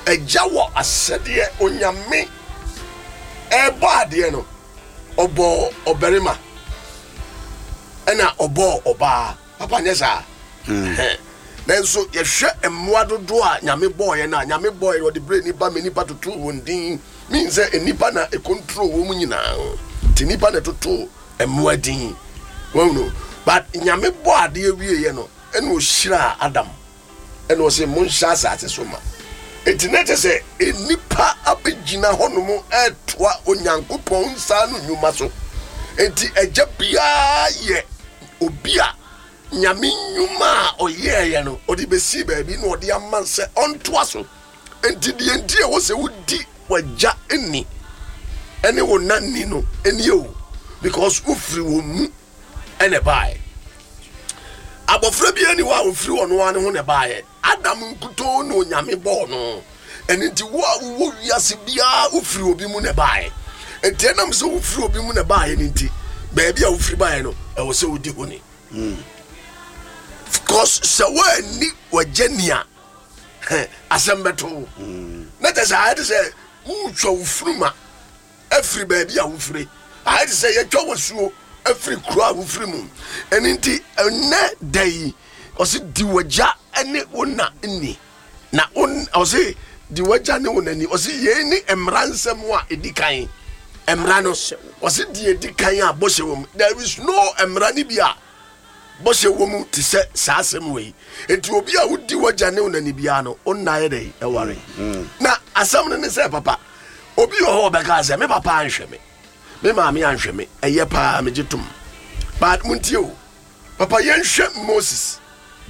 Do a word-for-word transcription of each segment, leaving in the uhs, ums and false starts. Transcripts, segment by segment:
jawo asede onyame e bade no obo oberima ena obo oba papa nyesa nanso yehwe emmoa dodo a nyame boy na nyame boy wo de bre ni ba meni patoto wondin means enipa na e control wo mu nyina ti nipa na toto emmoa din wono but nyame bo ade awie ye no ena o hira Adam ena o se mon sha asase so ma etinete se enipa abegina honomo etoa onyankopon nsa no nyuma so enti eja bia ye obia nyame nyuma oye ye no odi besi baabi no odi amanse ontoa so enti die ndie wo se wudi waja eni ene wo nani no eni o because ufri wo mu ene bae abofra bia ni wa ufri wo no ane ho ne bae Adam nkuto no nyame bo no enti wo wo wiase bia ufri obi mu ne bae enti enam so ufri obi mu ne bae enti baabi a ufri bae no e wo se wodi ho ni mm. Because sawani wajenia asembeto mm. Not as I had to say ucho ufruma every baby a ufri I had to say ya was so every crowd ufrimu and inti a day or see diwaja any una inni na un or say diwaja no one any or see ye emransem wa edikan emrano or see the edikan abosewum there is no emrani bia bose womu ti se saasem we enti obi a wudi waja ne onani bia no onnaye dey e ware na asam ne se papa obi ho be ka se me papa anhwe me me ma me anhwe me eye pa me gitum but muntio papa yenhwe Moses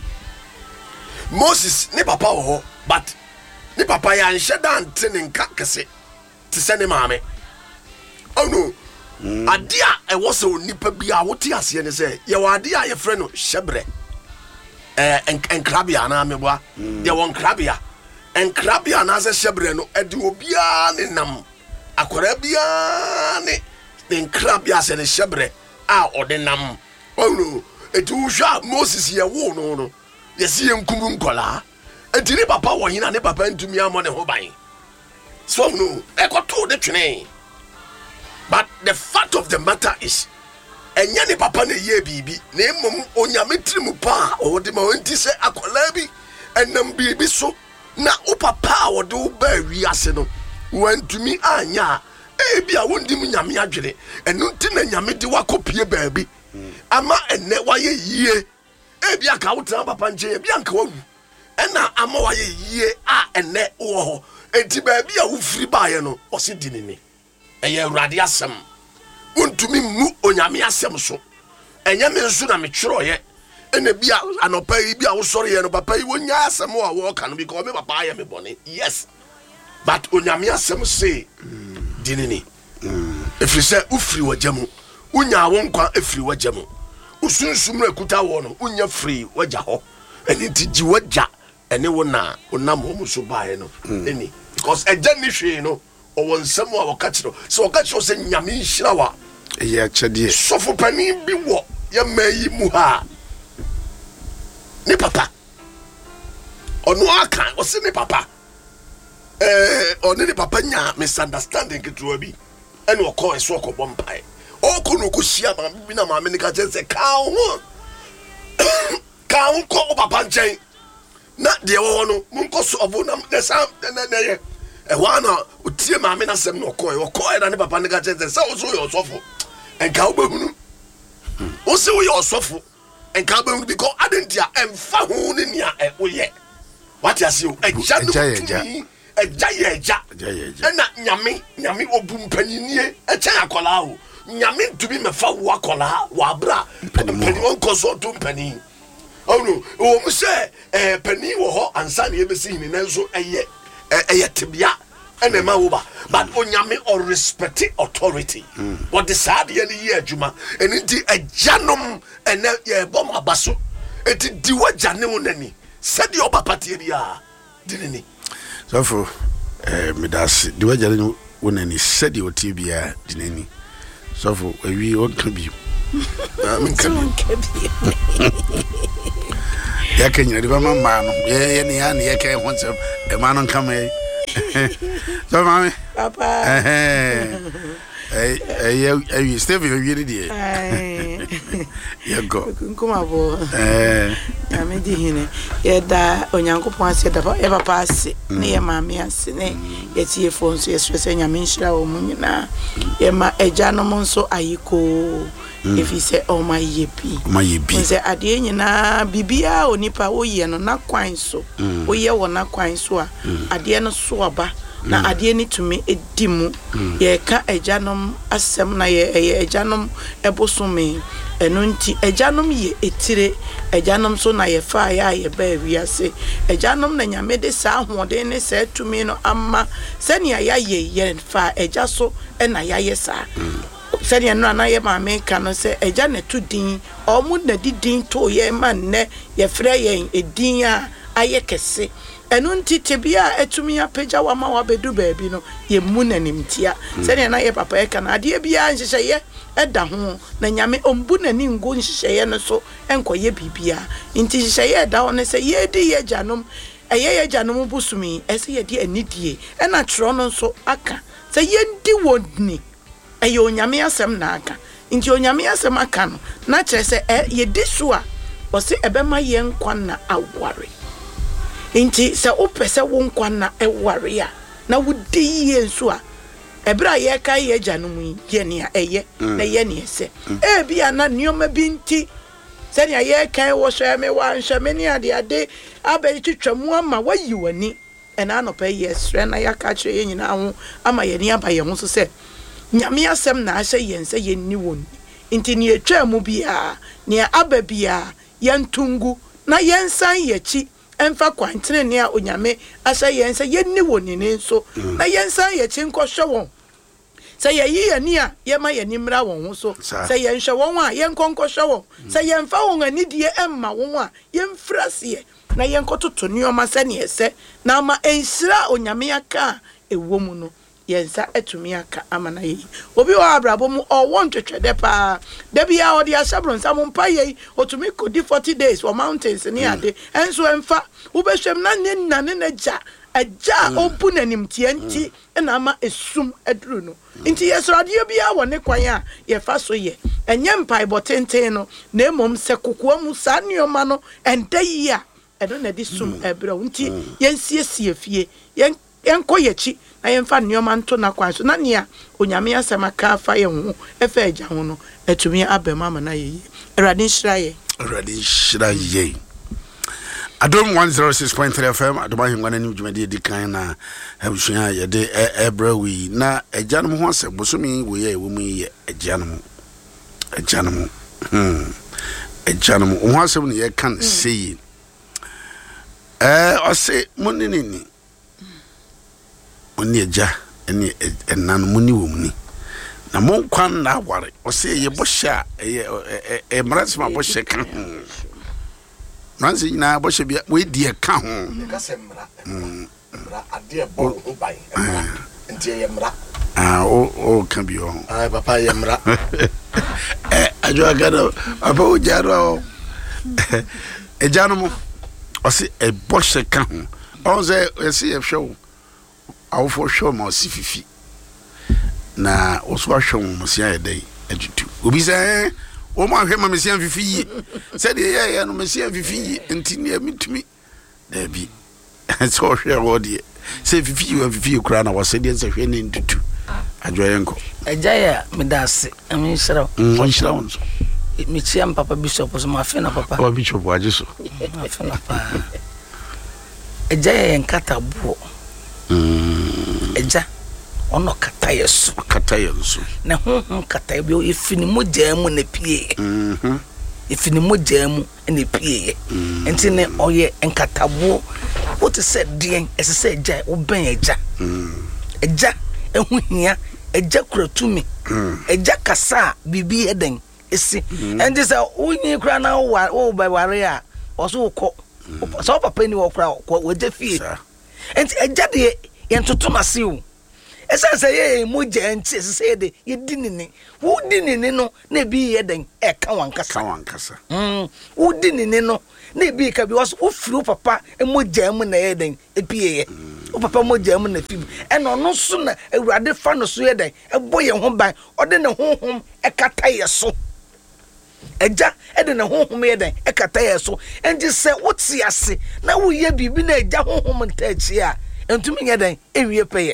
Moses ne papa ho but ne papa ya anhwe dan tene nka kese ti se ne ma me oh no Mm. Adia e was so nipa bia wote ase ne se ye wa adia ye frɛ no hyebre eh en krabia na meboa ye won krabia en krabia na se hyebre no e de obia ne nam akora bia ne en krabia se ne hyebre a ode nam ono etu hwa Moses ye wo no no ye si enkum nkola entini papa wo hina ne papa ntumi amo ne ho ban so no e ko to de twene. But the fact of the matter is, enya ni papa ne ye bibi, ne mom onyame trimu pa, o de ma wenti se akola bi, enam bibi so, na o papa o de o ba wiase no, wantumi anya, e bia wondi mu nyame adwene, enu nti na nyame de wakopie baabi. Ama enne waye yie, e bia ka wotra papa nche, e bia nka wawu. Ena ama waye yie a enne wo ho. Enti baabi a wo firi baaye no, o se dinini. Eye urade asem untumi mu onyame asem so enye me nso na me twero ye ene bia anopa yi bia wo sori ye no papa yi wonya asem wa wo ka no because me papa aye me bone yes but onyame asem say mm. dinini mm. Efri se ufri wajamu unya wo nkwa efri wajamu usunsum na kuta wo no unya free waja ho eni ti ji waja ene wo na onam ho so baaye no mm. Eni because eja ni hwe no o won sam wa wakachiro so wakachiro se nyame nhira wa ye chede sofo pani bi wo ye mayi mu ha ni papa onu aka o se ni papa eh oni ni papa nya misunderstanding ketro bi ene o ko eso ko bompai o ko no ko hia ma bi na ma me ni ka se ka ho ka ho ko papa nchen na de wo no mun ko so obo na na sam na na ye e wana utie maame na sem no koy o koy na ne papa ne ga tete se wo so yo sofo enka wo behunu wo se wo yo sofo enka wo behunu because adentia emfa ho ne nia e wo ye what you see eja no eja eja ye eja na nyame nyame obu mpanyini e cha akola ho nyame ntumi mefa wo akola wa bra mpani won koso to mpani oh no o mo se eh pani wo ho ansa ne ebesi hini na nso eye eye tibia ene ma wo ba but onyame or respect authority what the sad ye ni adwuma eni di ajanom ene ye bom abaso eti di wajane wonani sedi obapa tie bia dinini so for eh medas di wajane wonani sedi otie bia dinini so for awi on ka bi am ka bi ya kenya di ba mama no ye ye ni ya ni ye ka ho nsem e ma no nka me So mommy. Papa. Eh. Eh eh eh Steve you really dey. Ai. You go. Kuma bo. Eh. Ya me di hine. Ye da Onyankopon ase da e papa ase. Ne ye maame ase ne ye tie fo so ye stress nyame nhira wo mu nyina. Ye ma eja no mo so ayiko. If he say oh my yepi. My yepi. Say ade nyina bibia onipa wo ye no na kwan so. Wo ye wo na kwan so a ade no so aba. Na ade ni tumi edimu ye ka ejanom asem na ye ye ejanom ebosome eno nti ejanom ye etire ejanom so na ye fa ya ye ba wiase ejanom na nyame de sa ahoden ne sa tumi no amma senia ya ye ye fa eja so e na ya ye sa senia no na ye ma me ka no se eja na tu din omu na di din to ye man ne ye frɛ ye edin a aye kese enu ntite bia etumi apagya wa ma wa bedu baabi no ye mu nanimtia se ne na ye papa e kana ade bia nhyehyɛ ye eda ho na nyame ombu nani ngo nhyehyɛ ye no so enkoye bibia nti nhyehyɛ ye eda ho ne se ye di ye janom eye ye janom busumi ese ye di anidie e na tro no so aka se ye ndi wodni eye onyame asem na aka nti onyame asem aka no na kyerɛ se ye di so a o se ebema ye nkwa na aware inti se opese wo nkwa na eware a na wudi ye nso a ebra ye kai ye janum ye ne eye na ye ne ese e bia na nioma binti se ne ye kai wo hwe me wa nhwe me ne ade ade abetwetwamu ama wayi wani ena no pe ye sre na ya ka kire ye nyina ho ama ye ne aba ye ho so se nyame asem na ahye ye nse ye ni woni inti ne etwamu bia ne aba bia ye ntungu na ye nsan ye chi enfa kwantene ne a onyame asa yensa yenni woni ne nso na yensa ye chinko hwe say ye ye ni a ye ma ye nimra won ho so say ye nhwe won a ye nkonko hwe won say ye mfa won anidie emma won a ye mfrase na ye nkototo ne oma se ne ese na ma enhira onyame aka ewo mu no yensa etumi aka amana ye obi wa abrabo mu o won twetwede pa da bia o de asabron samon pa ye otumi kodi forty days for mountains ni ade enso emfa wo behwem na ne nane na ja aja obu nanim tianti na ama esum aduru no nti yesrade bia wo ne kwan a ye fa so ye enye mpai botenten no na emom se kokoa mu sa nioma no enda yi a edo na di sum ebra nti yensiesie fie yen enko yechi na yemfa nioma nto na kwan so na ne a onyame asema ka fa ye ho efa agya ho no etumi abema ma na ye erade nhira ye erade nhira ye Adom one oh six point three F M adoma hingwana ni djumadi di kan na abusua ye de ebra wi na agyanom ho asem bosomi wo ye wo mu ye agyanom agyanom hmm agyanom ho asem ne ye kan sei eh ose munini ni oni agya eni enan muni wo muni na mon kwan na aware ose ye bosha ye e mrasma bosha kan Nancy na bosha bia we die ka ho ka semra mra ade bo ho bai nti ye mra ah o o kan bi ho ah papa ye mra eh ajo agado papa o jaro e janomo ose e bosha ka ho on ze ese ye hwe awo fo hwe ma ose fifi na oso ahwe mo se ayedai ajutu obi se o ma hwe ma mesia fifi se de ye ye no mesia fifi ntini amitumi da bi so hwe wo de se fifi wa fifi kura na wose de se hwe ne ntutu adwoye nko ejaya medase ami shira on shira on so mi chiam papa bishop so ma fe na papa o bishop waje so ma fe na papa ejaya enkata bo mm eja ono kata yesu kata yesu na honhom kata bi o ifini mogya mu na pie mhm ifini mogya mu na pie enti ne oye enkatabo what said den ese se eja wo ben eja mhm eja ehu hia eja kuratumi eja kasa bibi eden esi enti se unyi kura na wo ba ware a oso ko so papa ni wo kura wo je fie enti eja de yentoto mase o esa say ye moja enti esa say de ye dinini wo dinini no na bi ye den e ka wankasa ka wankasa mm wo dinini no na bi ka bi was wo firi papa e moja mu na ye den e pie ye o papa mo jam na fim e no no so na awurade fa no so ye den e boye ho ban o de ne honhom e kata ye so eja e de ne honhom ye den e kata ye so enti se woti ase na wo ye bibi na eja honhom ntachi a entumi ye den e wie peye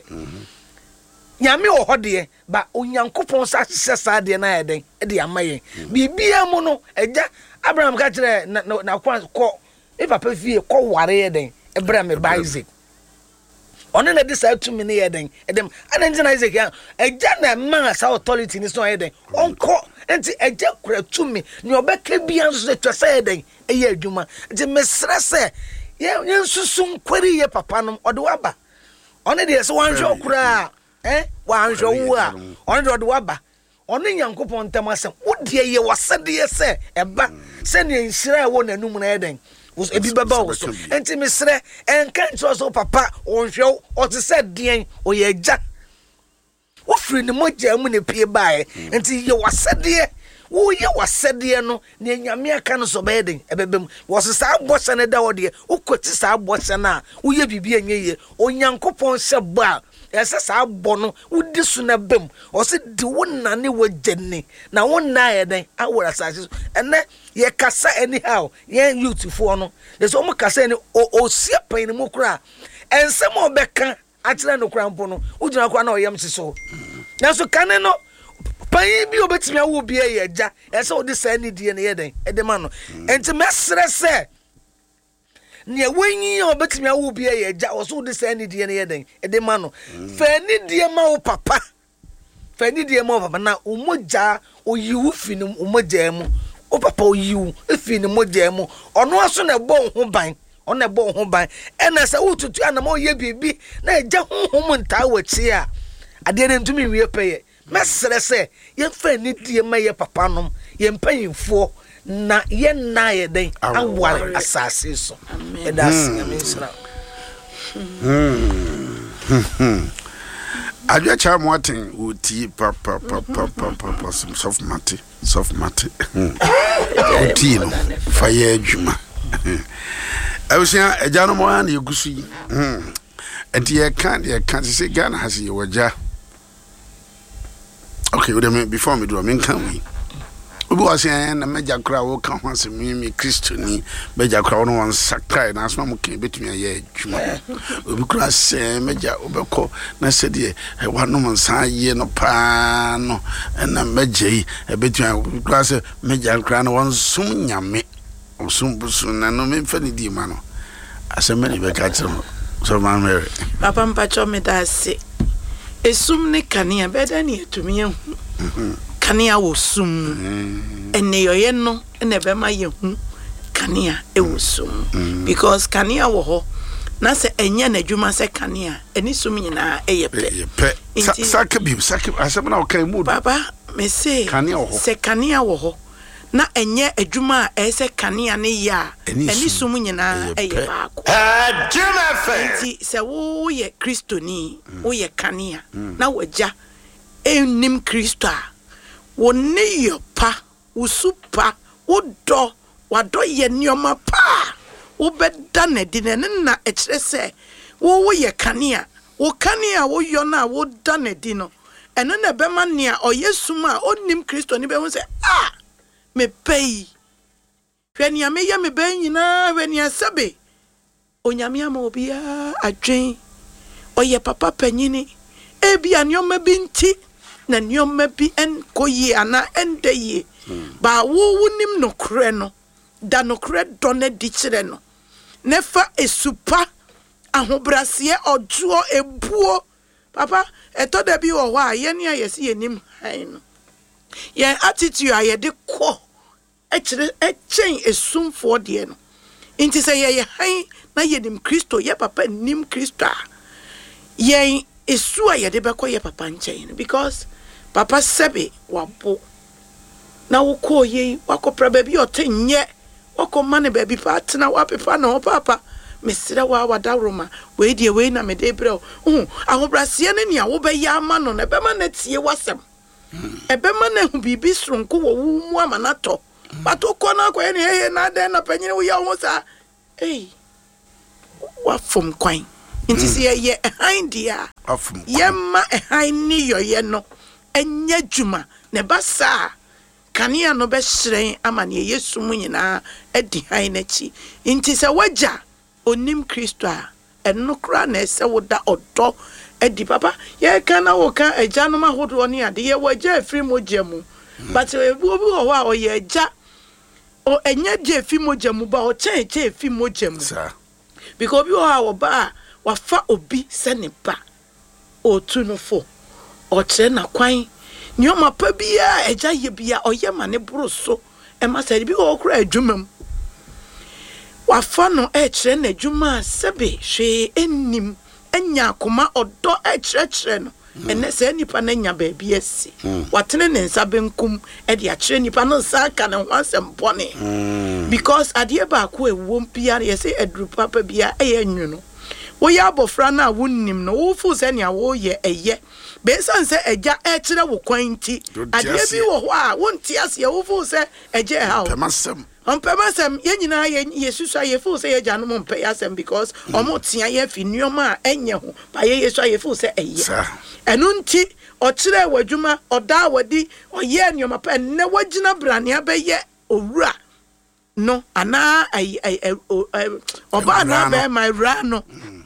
nyame wo hode ba onyankopon sa hye sa de na ye den e de amaye bibia mu no eja Abraham ka kire na na ko e papa fie ko ware ye den e bra me ba Isaac one na decide to me ne den edem anenje na Isaac ya eja na man sa authority ni so ye den onko enti eja kura to me ni obeka bia nso se twese ye den e ye adwuma je mesra se ye nsusu nkwari ye papa no ode waba one de se wanhwe kura eh wanhwe wo a one de ode waba one nyankopon ntamasem wodie ye wasede se eba se ne nhira wo nanum na ye den was ebi baba wo so enti mesre enka ncho so papa onhwe o te se den o ye ja wo firi ne mogya mu ne pie bae enti ye wasede wo ye wasede no ne nyame aka no so be den ebebem wo se sa abose ne da wo de wo kwoti sa abose na wo ye bibi enye ye onyankopon se ba ese sa abo no wudi su na bem o se di wona ne wajenne na wona ye den awora sa so ene ye kasa anyhow ye youthful no de so mo kasa ni o sie pan ni mo kura ensem obeka akira no kura mpo no ujina kwa na oyam siso na so kane no pan bi obetimi awo bi ye agya ese odi sa ni die ne ye den e de ma no enti mesre se ne wenyi obetimi awo bi ye agya o so odi sa ni die ne ye den e de ma no fa ni die ma wo papa fa ni die ma wo papa na umogya oyiwu fini umogya mu o papa oyiwu fini mogya mu ono aso na bo ho ban ona bo ho ban ena se ututu anam oye bibi na agya honhom ntaa wachi a ade ne ntumi wie peye mesere se ye fa ni die ma ye papa nom ye mpanyimfo na ye na ye den aware asase so edas nyamensra hmm Aja cha moaten uti pa pa pa pa pa pa some soft mate soft mate uti no fa ye adwuma awusia eja no mo an yegusu yi hmm enti ye kan ye kan se Ghana has ye waja okay we me before me do me kan we obi was yan na meja kra wo kan ho se mi mi Kristoni meja kra wo no wan sakai na asma mo kan betumi aye adwuma obi kra se meja obekọ na se de e wano mo san ye no pa no na meja yi e betumi obi kra se meja kra no wan sum nyame osum busu na no me fa ni di ma no asema ni be ka tiro so man mere papa mpacho me da se esum ne kania beda ni etumi ehu kania wo sum ene yoye no ene be ma ye hu kania e wo sum because kania wo ho na se enye na dwuma se kania eni sum nyina e ye pe saka bi saka asem na o kan mu baba me se se kania wo ho na enye adwuma e se kania ne ya eni sum nyina e ye baako adwuma fe nti se wo ye Kristoni wo ye kania na waja enim Kristo a woni yopa usupa wodo wado ye nioma pa wo beda na di ne na e kire se wo wo ye kania wo kania wo yo na wo da na di no eno na be ma ne a oyesum a onim Kristo ni be hu se ah me pay hwani ame ya me be nyina hwani asabe onyame ama obia adwen oye papa panyini e bia nioma binti na nioma bi en koyi ana ende yi ba wo wonim no kre no da no kre do na di kire no nefa esupa ahobrase ojuo ebuo papa eto da bi wo ho a ye ne ayesi yenim han no ye attitude aye de ko e kire e chen esumfo de no inti se ye ye han na yenim Kristo ye papa nim Kristo ye esu aye de be ko ye papa nchen because papa sebe wabo na woko ye wakopra baby otenye wako mane baby partner wapepa na papa mesira wa wadaroma we die we na me de brɛ hu ahobrase ne nia wo be ya ama no na be ma na tie wasem e be ma na hu bibi sronko wo wu mu ama na to batoko na kwa ne ye na den na panyine wo ya ho sa eh wa fom kwan nti se ye han dia afum yemma han ni yoye no enya dwuma ne basa kanea no be hyerɛn ama ne Yesu mu nyina adi han na chi nti se wagya onim Kristo a eno kra na ese woda odo adi papa ye kana wo kan agya no mahodo ne ade ye wagya afiri mogya mu but obi wo ho a o ye agya o enya gye afi mogya mu ba o chen che afi mogya mu because obi wo ha wo ba wafa obi se ne ba o tu no fo o kire na kwan ni o mapa bia agya ye bia o ye ma ne boro so e ma se bi o kura adwuma mu wafa no e kire na adwuma sebe hwe ennim enya akoma odo e kire kire no ene se nipa na nya ba bia si watene ne nsa benkum e de a kire nipa no nsa aka ne ho asem bone because ade ba ko ewom bia ye se aduru papa bia e ye nwu no wo ya bofra na wonnim no wo fu se ne a wo ye eye be san se eja e kire wo kwanti ade bi wo ho a wonti ase wo fu se eje ha pemasem on pemasem ye nyina ye Yesu a ye fu se ye ja no mo mpe yasem because omo tia ye fi nuoma enye ho ba ye Yesu a ye fu se eye enu nti o kire wadwuma oda wadi o ye nuoma pa ne wagina brane abeye owura no ana ai ai oba na be my ra no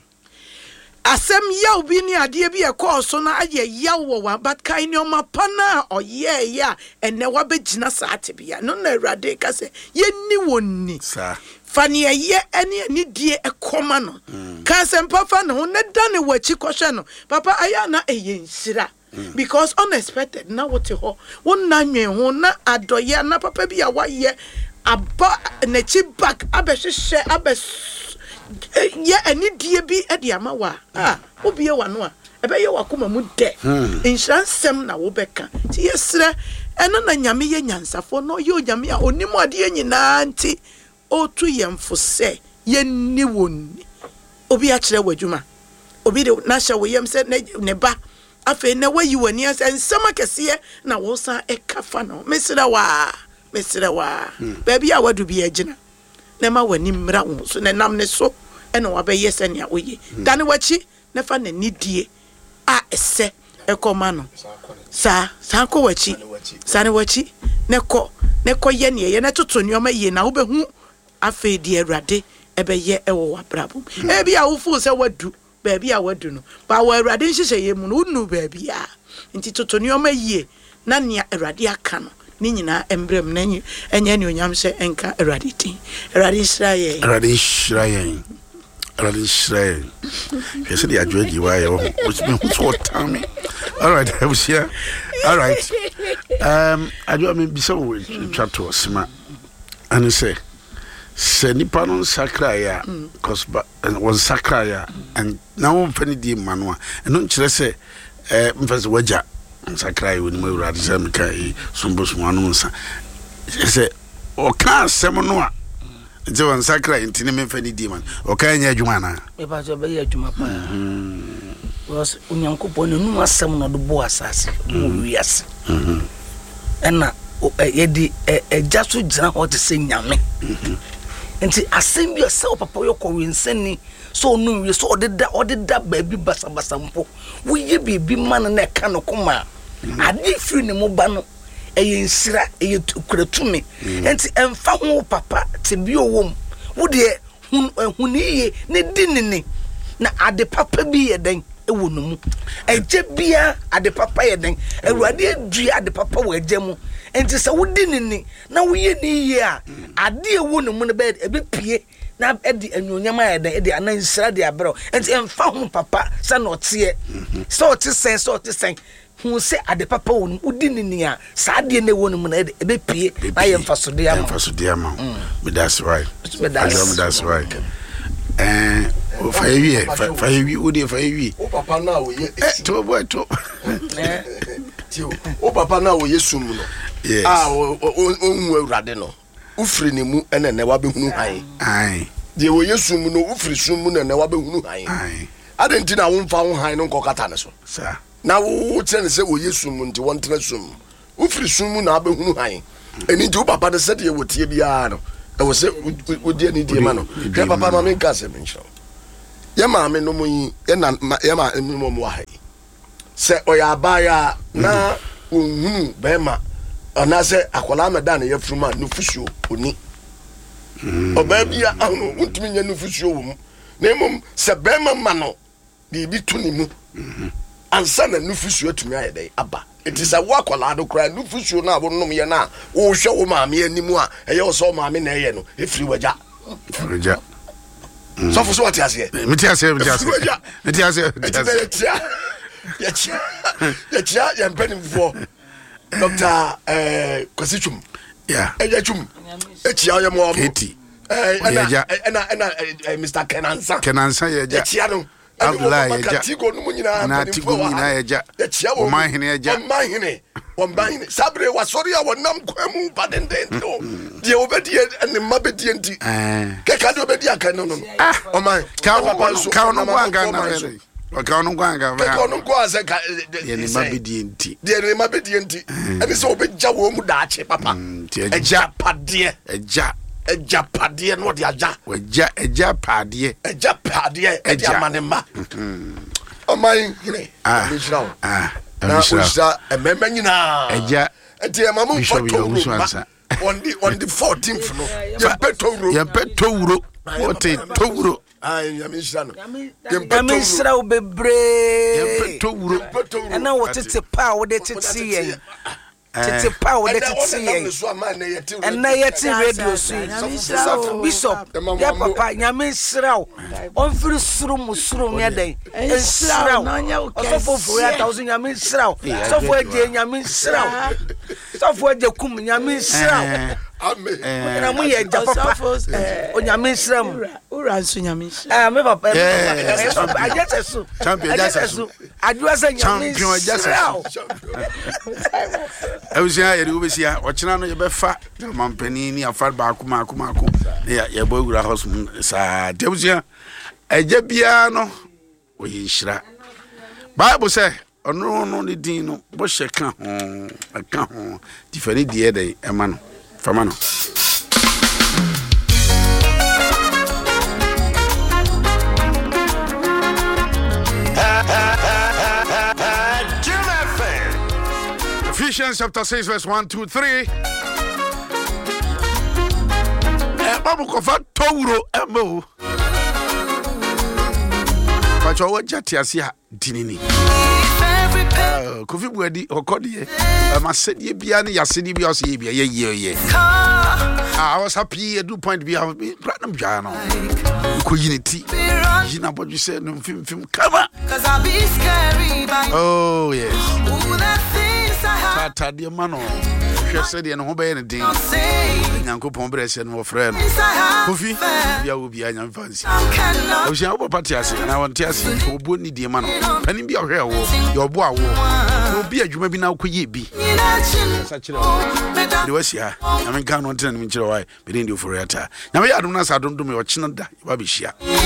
asem yaw bi ni ade bi e course na aye yaw wo but kai ni o mapa na o ye ya ene wa begina saate bia no na Awurade ka se ye ni wonni sa fani ye ene ani die e koma no ka se papa no ne da ne wachi kohwe no papa aya na eye nsira because unexpected na wote ho wonna nwen ho na adoye na papa bi a waye aba na chi back abehwehwe abes ye ani die bi e de ama wa ah obie wa no a ebe ye wakoma mu de inshansem na wo beka ti yesre eno na nyame ye nyansafo no ye onyame a onimu ade nyina nti otu yemfo se ye ni wonni obi a kire wadwuma obi de na hye wo yem se ne ba afa na wayi wani ase nsema kese na wo san e kafa no mesira wa mesira wa baby a wadu bi agina na ma wani mra wo so na nam ne so e na wabeye se ne oye dane wachi na fa na nidie a ese e koma no sa sa ko wachi sa ne wachi ne ko ne ko ye ne ye na toto nyoma ye na wo behu afa di Awurade e be ye e wo wabrabo e bi a wo fu se wadu baby a wadu no ba wo Awurade nhihye ye mu no unu baby a nti toto nyoma ye na ne Awurade aka no ni nyina embrem na enye enye ne onyam se enka Awurade tin Awurade Israel Awurade Israel Awurade Israel yes the adweji wa ye ho which me so time all right I was here all right um adwo me bi so we chato sima and say se nipa no sakra ya cause was sakra ya and now mfani di manwa eno nkire se eh mfase waja sakra ya woni Awurade se me kai somboso anu nsa se o ka sem no a je wan sakra intini me mfani di man o ka nya adwuma na e ba so be ya adwuma pa was unyankopon nu asem no do bo asase mo wiase mhm ena ye di eja so gyina ho te se nyame nti asem bi se papa yo ko winsani so nu wi so odeda odeda ba bi basa basa mpo wo ye bibi man na ka no koma ade firi ne mo ba no eye nsira eye kuratumi nti emfa ho papa te bi owom wo de huniye ne dinini na ade papa bi ye den ewo no mu eje bia ade papa ye den Awurade adua ade papa wo eje mu nti se wo dinini na wo ye ni ye a ade ewo no mu ne be ebe pie na edi anyonyama ye den edi anansira de abro nti emfa ho papa sa no tie so te sen so te sen hu se ade papa won udinini a sa de ne won mu na ebe pie na ye mfa so de ama mfa so de ama me that's right me that's right eh o fa yewi fa yewi o de fa yewi o papa na wo ye to boy to eh tio o papa na wo ye sum no ah o hu Awurade no ufiri ne mu ene ne wa behunu han ai de wo ye sum no ufiri sum mu ne wa behunu han ai adenti na wo mfa wo han no nkokata ne so sa na wo tene se wo ye sum nti won tene sum ufiri sum mu na abehunu han eni nti o papa de se de wo tie bia no e wo se wo die ni die ma no ke papa ma me ka se me ncho ye maame no yi ye na ye ma mo mo ha yi se oya abaya na ohunu bema ona se akola meda na ye fruma no fusuo oni oba bia ahunu untumi nya no fusuo wo mu na emom se bema ma no bibi tu ni mu ansa na no fusuo tumi ayede aba it is a wakola do kra no fusuo na abonom ye na wo hwe wo maame animu a eye wo so maame na eye no efiri waja waja so for so what you say me tia say me tia say me tia say ya chia ya chia ya mpeni for Doctor eh Kwasichum yeah eja chum e chia ya mo Keti eh ena ena ena Mister Kenansa Kenansa ya ja chia no Abdullah ya ja tigo no nyina na tigo nyina ya ja ya chia wo man hene ya ja man hene wo man hene sabre wa sorry ya wonam kwamu badenden do die obedi ene mabedi enti eh ke ka do obedi aka no no ah o man ka ka no gwanga na o ka no gwanga ba ka no kwa se ka ye ni mabedi enti die ni mabedi enti ene se obegya wo mu daache papa eja pade eja eja pade no de aja eja eja pade eja pade eja manema o man hine ah misrawo ah na usa emema nyina eja enti e mamu foto on the on the fourteenth no ye peto ro ye peto ro what to ay ya misrano yami sra bebre ye peto uro ena wotete pa wo de tete ye tete pa wo de tete ye ena yeti radio so bishop ya papa yami sra on firi suru musuru ne den sra so for for ya thousand yami sra so for je yami sra so for je kum yami sra amen na mu ye ja papa o nyame sram ura nso nyame ah me papa ajete so champion jasu adua sa nyame champion jasu awusia ye de obesia o kina no ye befa mampani ni afar ba kuma kuma ko ya ye bo wura house sa dewusia eje bia no o ye nhira bible say ono no ni din no bo hye ka ho ka ho tifani die de ema no famano Ephesians chapter six verse one, two, three. Eh babu ko fa towro emo fa cho jati asia dinini Kofi Buadi okodi e ma sedie bia ne yasedi bia so ye bia ye ye ye ah I was happy do point bia platinum bia no ko unity jina bodu se no film film kama cuz I be scary by oh yes all the things I have tata de mano hwe se de no ho be ne din nyankopon bre se no frɛ no Kofi bia wo bia nyam fancy o sia wo papa tiase na won tiase obo ni die mano ani bia hwe wo ye obo awo obi adwuma bi na akoye bi sa kire de wasia na men kan no ntena ni kire wai be din di oforiata na me adom na sa dom dom e o kine da ba be hia